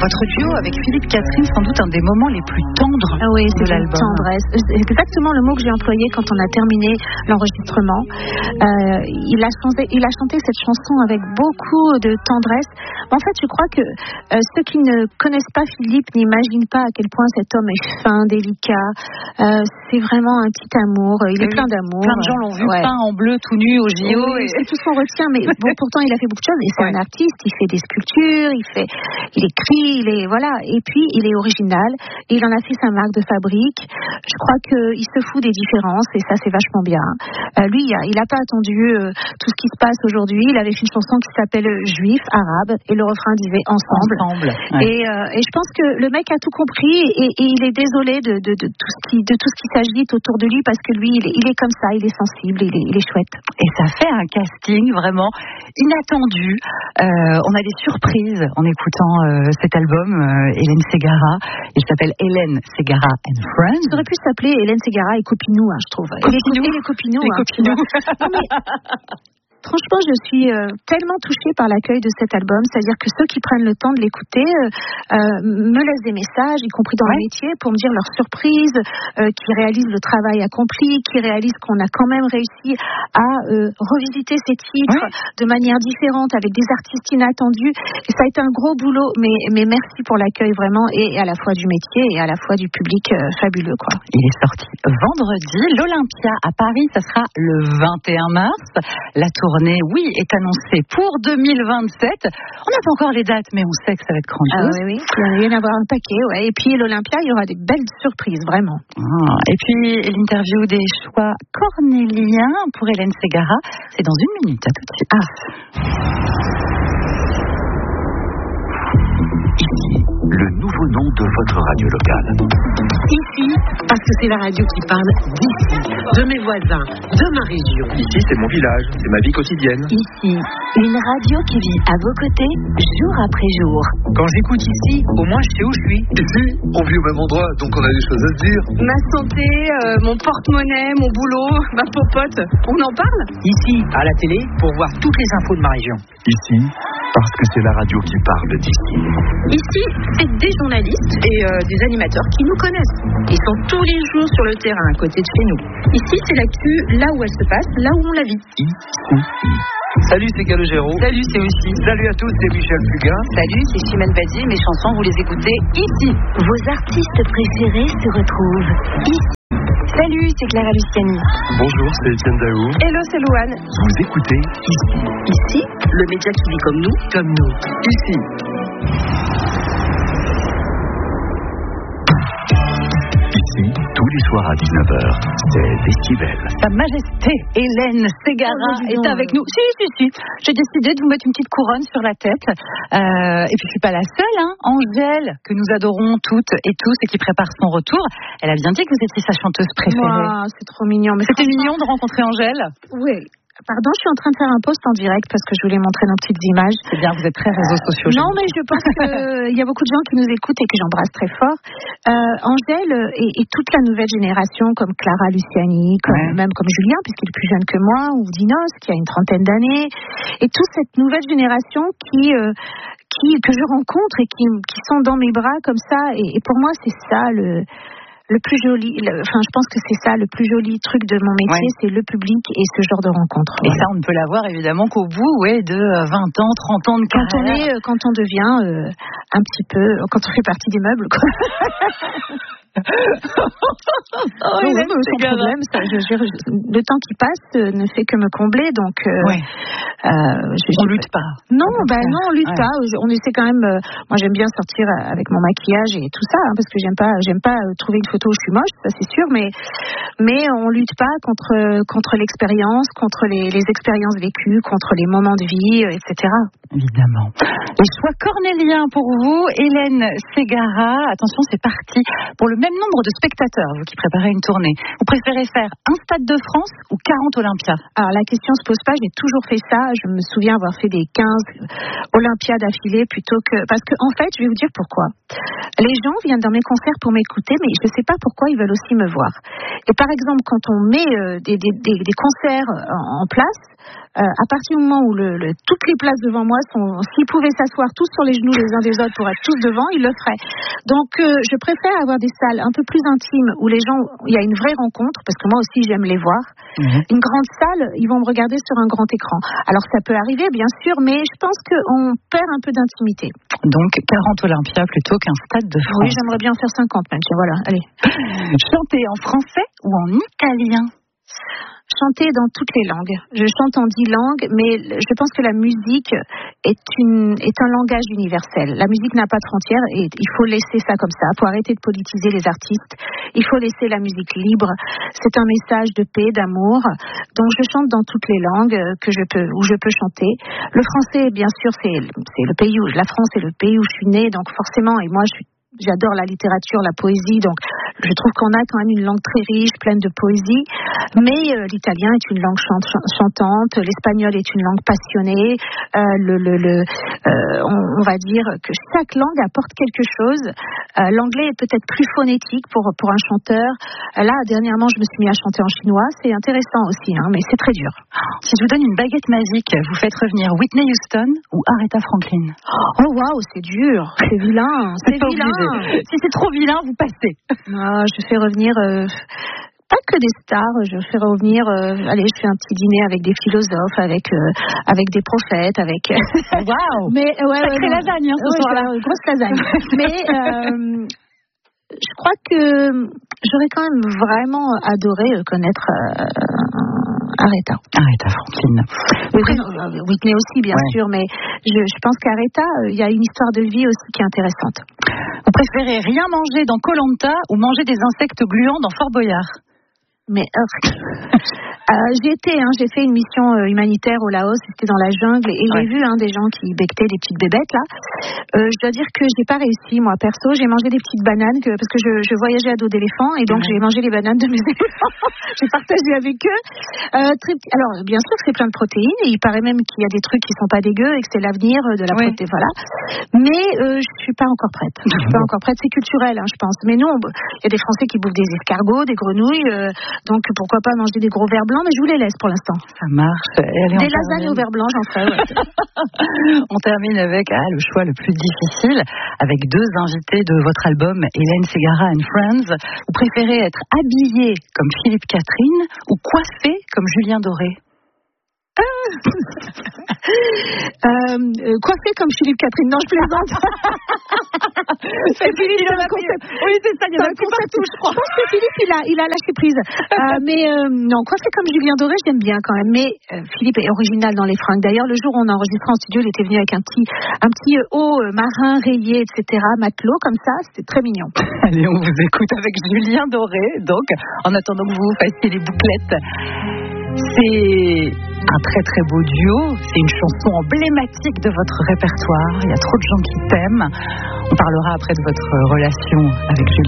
Votre duo avec Philippe Catherine, sans doute un des moments les plus tendres de l'album. Tendresse. C'est exactement le mot que j'ai employé quand on a terminé l'enregistrement. Il a chanté cette chanson avec beaucoup de tendresse. En fait, je crois que ceux qui ne connaissent pas Philippe n'imaginent pas à quel point cet homme est fin, délicat. C'est vraiment un petit amour. Il est plein d'amour. Plein de gens l'ont vu peint en bleu tout nu au JO. Oui, c'est tout ce qu'on retient. Mais bon, pourtant, il a fait beaucoup de choses. Et c'est un artiste. Il fait des sculptures. Il écrit. Et puis, il est original. Et il en a fait sa marque de fabrique. Je crois qu'il se fout des différences. Et ça, c'est vachement bien. Lui, il n'a pas attendu tout ce qui se passe aujourd'hui. Il avait fait une chanson qui s'appelle Juif, Arabe. Et le refrain disait Ensemble. Et je pense que le mec a tout compris. Et il est désolé de tout ce qui s'agite autour de lui. Parce que lui, il est comme ça. Il est sensible. Il est chouette. Et ça fait un casting vraiment inattendu. On a des surprises en écoutant cet album. Hélène Ségara. Il s'appelle Hélène Ségara and Friends. Ça aurait pu s'appeler Hélène Ségara et Copinou, je trouve. Les Copinou. Franchement, je suis tellement touchée par l'accueil de cet album. C'est-à-dire que ceux qui prennent le temps de l'écouter me laissent des messages, y compris dans le métier, pour me dire leur surprise, qui réalisent le travail accompli, qui réalisent qu'on a quand même réussi à revisiter ces titres de manière différente, avec des artistes inattendus. Et ça a été un gros boulot, mais merci pour l'accueil vraiment, et à la fois du métier et à la fois du public fabuleux, quoi. Il est sorti vendredi. L'Olympia à Paris, ça sera le 21 mars. La tournée, est annoncée pour 2027. On n'a pas encore les dates, mais on sait que ça va être grandiose. Oui. Il va y en avoir un paquet, Et puis l'Olympia, il y aura des belles surprises, vraiment. Et puis l'interview des choix cornéliens pour Hélène Ségara, c'est dans une minute. À tout de suite. Ici, le nouveau nom de votre radio locale. Ici, parce que c'est la radio qui parle d'ici, de mes voisins, de ma région. Ici, c'est mon village, c'est ma vie quotidienne. Ici, une radio qui vit à vos côtés, jour après jour. Quand j'écoute ici, au moins je sais où je suis. Ici, on vit au même endroit, donc on a des choses à se dire. Ma santé, mon porte-monnaie, mon boulot, ma popote, on en parle ? Ici, à la télé, pour voir toutes les infos de ma région. Ici, parce que c'est la radio qui parle d'ici. Ici, c'est des journalistes et des animateurs qui nous connaissent. Ils sont tous les jours sur le terrain à côté de chez nous. Ici, c'est l'actu là où elle se passe, là où on la vit. Ici. Salut, c'est Calogero. Salut, c'est aussi. Salut à tous, c'est Michel Fugain. Salut, c'est Chimène Badi. Mes chansons, vous les écoutez ici. Vos artistes préférés se retrouvent ici. Salut, c'est Clara Luciani. Bonjour, c'est Étienne Daou. Hello, c'est Louane. Vous écoutez ici. Ici, le média qui vit comme nous. Ici. Ici, tous les soirs à 19h, c'est Décibel. Sa Majesté Hélène Ségara est avec nous. Si. J'ai décidé de vous mettre une petite couronne sur la tête. Et puis je suis pas la seule, Angèle, que nous adorons toutes et tous et qui prépare son retour. Elle a bien dit que vous étiez sa chanteuse préférée. Wow, c'est trop mignon. Mais c'était mignon de rencontrer Angèle. Oui. Pardon, je suis en train de faire un post en direct parce que je voulais montrer nos petites images. C'est bien, vous êtes très réseaux sociaux. Non, mais je pense qu'il y a beaucoup de gens qui nous écoutent et que j'embrasse très fort. Angèle et toute la nouvelle génération, comme Clara Luciani, même comme Julien, puisqu'il est plus jeune que moi, ou Dinos, qui a une trentaine d'années, et toute cette nouvelle génération que je rencontre et qui sont dans mes bras comme ça. Et pour moi, c'est ça le plus joli, je pense que c'est ça le plus joli truc de mon métier, c'est le public et ce genre de rencontre. Et ça, on ne peut l'avoir évidemment qu'au bout de 20 ans, 30 ans de carrière. Quand on devient un petit peu, quand on fait partie des meubles, quoi. Sans problème, le temps qui passe ne fait que me combler, donc on lutte pas. Non, on lutte pas. On essaie quand même. Moi, j'aime bien sortir avec mon maquillage et tout ça, parce que j'aime pas trouver une photo où je suis moche, ça c'est sûr, mais on lutte pas contre l'expérience, contre les expériences vécues, contre les moments de vie, etc. Évidemment. Les choix cornéliens pour vous, Hélène Ségara. Attention, c'est parti pour le même nombre de spectateurs, vous qui préparez une tournée. Vous préférez faire un Stade de France ou 40 Olympias? Alors la question se pose pas, j'ai toujours fait ça. Je me souviens avoir fait des 15 Olympias d'affilée plutôt que... Parce que en fait, je vais vous dire pourquoi. Les gens viennent dans mes concerts pour m'écouter, mais je ne sais pas pourquoi ils veulent aussi me voir. Et par exemple, quand on met des concerts en place, à partir du moment où toutes les places devant moi s'ils pouvaient s'asseoir tous sur les genoux les uns des autres pour être tous devant, ils le feraient. Donc je préfère avoir des salles un peu plus intimes où les gens, il y a une vraie rencontre, parce que moi aussi j'aime les voir. Une grande salle, ils vont me regarder sur un grand écran. Alors ça peut arriver bien sûr, mais je pense qu'on perd un peu d'intimité. Donc 40 Olympia plutôt qu'un stade de France. Oui, j'aimerais bien faire 50 même, tiens, voilà, allez. Chanter en français ou en italien? Chanter dans toutes les langues. Je chante en 10 langues, mais je pense que la musique est un langage universel. La musique n'a pas de frontières et il faut laisser ça comme ça. Il faut arrêter de politiser les artistes. Il faut laisser la musique libre. C'est un message de paix, d'amour. Donc je chante dans toutes les langues où je peux chanter. Le français, bien sûr, c'est le pays où la France est le pays où je suis née, donc forcément, et moi j'adore la littérature, la poésie, donc je trouve qu'on a quand même une langue très riche, pleine de poésie, mais l'italien est une langue chantante, l'espagnol est une langue passionnée, on va dire que chaque langue apporte quelque chose. L'anglais est peut-être plus phonétique pour un chanteur. Là, dernièrement, je me suis mis à chanter en chinois, c'est intéressant aussi, mais c'est très dur. Si je vous donne une baguette magique, vous faites revenir Whitney Houston ou Aretha Franklin? Oh waouh, c'est dur, c'est vilain, c'est vilain. Si c'est trop vilain, vous passez. Je fais revenir pas que des stars, je fais revenir allez, je fais un petit dîner avec des philosophes, avec des prophètes, avec waouh. Mais sacrée lasagne ce soir-là, grosse lasagne. Mais je crois que j'aurais quand même vraiment adoré connaître Aretha Franklin. Whitney aussi, bien sûr, mais je pense qu'Aretha, il y a une histoire de vie aussi qui est intéressante. Vous préférez rien manger dans Koh-Lanta ou manger des insectes gluants dans Fort Boyard? Mais j'ai fait une mission humanitaire au Laos, c'était dans la jungle et j'ai vu des gens qui becquetaient des petites bébêtes là. Je dois dire que j'ai pas réussi moi perso, j'ai mangé des petites bananes parce que je voyageais à dos d'éléphant et donc j'ai mangé les bananes de mes éléphants. J'ai partagé avec eux. Alors bien sûr que c'est plein de protéines et il paraît même qu'il y a des trucs qui sont pas dégueux et que c'est l'avenir de la protéine, voilà. Mais je suis pas encore prête. C'est culturel, je pense. Mais nous, il y a des Français qui bouffent des escargots, des grenouilles. Donc pourquoi pas manger des gros vers blancs, mais je vous les laisse pour l'instant. Ça marche. Des lasagnes au vers blanc, j'en ferai. On termine avec le choix le plus difficile, avec deux invités de votre album, Hélène Ségara and Friends. Vous préférez être habillé comme Philippe Catherine ou coiffé comme Julien Doré? Coiffé comme Philippe Catherine. Non, je plaisante. C'est Philippe, il a un concept. Oui, c'est ça, il y a un concept où je crois. Je pense que Philippe, il a lâché prise. Mais non, coiffé comme Julien Doré, j'aime bien quand même. Mais Philippe est original dans les fringues. D'ailleurs, le jour où on a enregistré en studio, il était venu avec un petit haut marin rayé, etc., matelot, comme ça. C'était très mignon. Allez, on vous écoute avec Julien Doré. Donc, en attendant que vous fassiez les bouclettes. C'est un très très beau duo, c'est une chanson emblématique de votre répertoire, il y a trop de gens qui t'aiment. On parlera après de votre relation avec Julien.